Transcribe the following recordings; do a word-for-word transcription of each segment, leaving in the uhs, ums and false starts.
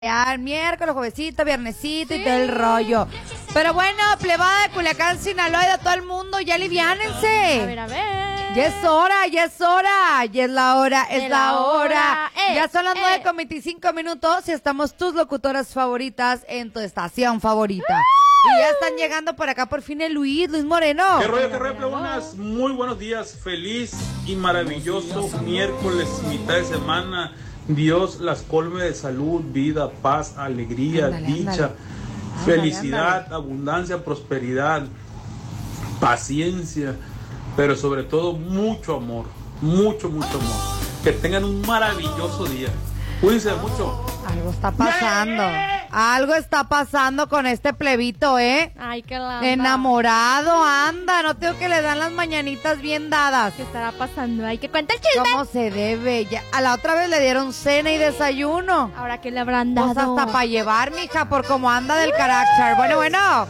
Ya, miércoles, juevesito, viernesito y todo el rollo. Pero bueno, plebada de Culiacán, Sinaloa y de todo el mundo, ya aliviánense. A ver, a ver. Ya es hora, ya es hora, ya es la hora, es De la la hora. hora. Eh, Ya son las eh. nueve con veinticinco minutos y estamos tus locutoras favoritas en tu estación favorita. Y ya están llegando por acá por fin el Luis, Luis Moreno. ¿Qué rollo, qué rollo, plebonas? Muy buenos días, feliz y maravilloso miércoles, mitad de semana. Dios las colme de salud, vida, paz, alegría, Ándale, dicha, ándale. felicidad, Ándale, abundancia, prosperidad, paciencia, pero sobre todo mucho amor, mucho, mucho amor. Que tengan un maravilloso día. Cuídense mucho. Algo está pasando. Algo está pasando con este plebito, ¿eh? Ay, qué landa. Enamorado, anda. No tengo que le dan las mañanitas bien dadas. ¿Qué estará pasando? Ay, que cuenta el chisme. ¿Cómo se debe? Ya, a la otra vez le dieron cena y desayuno. Ahora que le habrán dado. Pues hasta para llevar, mija, por cómo anda del carácter. Bueno, bueno.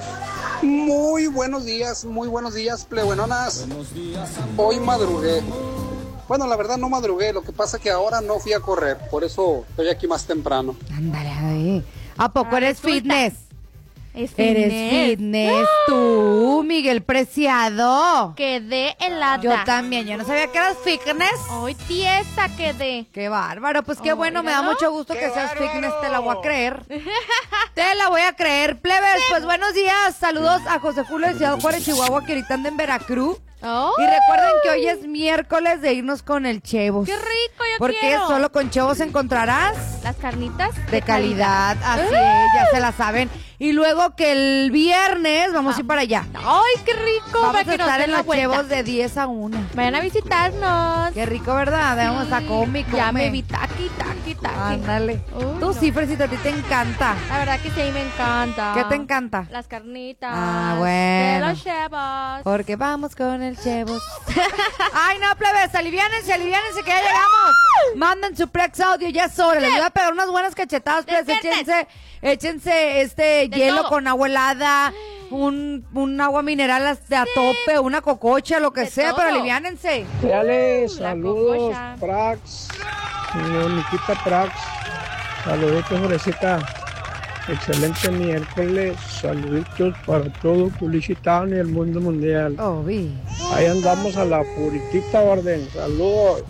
Muy buenos días, muy buenos días, plebuenonas. Hoy madrugué. Bueno, la verdad no madrugué, lo que pasa que ahora no fui a correr, por eso estoy aquí más temprano. Ándale, ahí. ¿A poco Ah, eres resulta. fitness? Es Eres fitness. fitness, tú, Miguel Preciado. Quedé helada. Yo también, yo no sabía que eras fitness. Hoy tiesa quedé. Qué bárbaro, pues qué Oh, bueno, me da míralo. mucho gusto ¡Qué que seas bárbaro! fitness, te la voy a creer. Te la voy a creer, plebes, pues buenos días, saludos a José Julio de Ciudad Juárez, Chihuahua, que ahorita anda en Veracruz. Oh. Y recuerden que hoy es miércoles de irnos con el Chevos. ¡Qué rico, yo Porque quiero! solo con Chevos encontrarás Las carnitas de calidad, así es, ya se la saben. Y luego que el viernes vamos a ir para allá. ¡Ay, qué rico! Vamos para a que nos estar den en la los vuelta. Chevos de diez a una. Vayan a visitarnos. Qué rico, ¿verdad? Vamos a comer, Ya me come. vi taqui, taqui, taqui. Ándale. Uy, Tú no. sí, Fresita, a ti te encanta. La verdad que sí, me encanta. ¿Qué te encanta? Las carnitas. Ah, bueno. De los chevos. Porque vamos con el Chevos. Ay, no, plebes, aliviánense, aliviánense que ya llegamos. Manden su Plex Audio, ya es hora. Les voy a pegar unas buenas cachetadas, plebes. Despierten. Échense, échense este De hielo todo. con agua helada, un, un agua mineral hasta a tope, una cococha, lo que De sea, todo. pero aliviánense. Dale, La saludos, cococha. Prax, señor Nikita Prax, saluditos, Fresita, excelente miércoles, saluditos para todo Culichitán y el mundo mundial. Oh, vi. Ahí andamos a la puritita orden, saludos.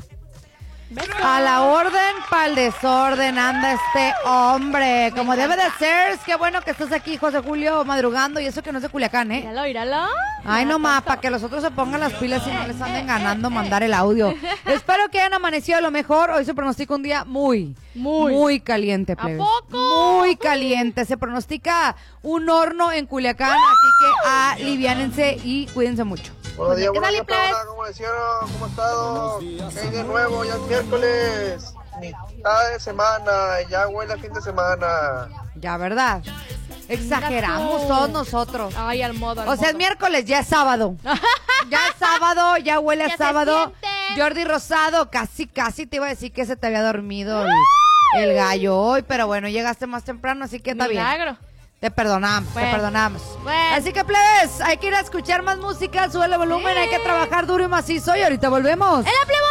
A la orden, pa'l desorden, anda este hombre. Como debe de ser, qué bueno que estás aquí, José Julio, madrugando, y eso que no es de Culiacán, ¿eh? Míralo, míralo. Ay, no Ya más, tanto. para que los otros se pongan las pilas y no les anden ganando mandar el audio. Espero que hayan amanecido a lo mejor. Hoy se pronostica un día muy, muy, Muy. caliente, ¿A plebes. poco? Muy caliente. Se pronostica un horno en Culiacán, así que aliviánense y cuídense mucho. Buenos días, ¿Qué buenos tal, días, plebes? plebona, ¿cómo hicieron? ¿Cómo han estado? ¿Qué hay de nuevo? Ya es miércoles, mitad de semana, ya huele a fin de semana. Ya, ¿verdad? Exageramos Mira tú. todos nosotros. Ay, al modo, al O sea, es modo. miércoles, ya es sábado. Ya es sábado, ya huele a Ya se sábado. siente. Jordi Rosado, casi, casi te iba a decir que se te había dormido el, el gallo hoy, pero bueno, llegaste más temprano, así que está bien. Milagro. Te perdonamos, Bueno, te perdonamos. bueno. Así que, plebes, hay que ir a escuchar más música, sube el volumen, hay que trabajar duro y macizo y ahorita volvemos. ¡En la plebona!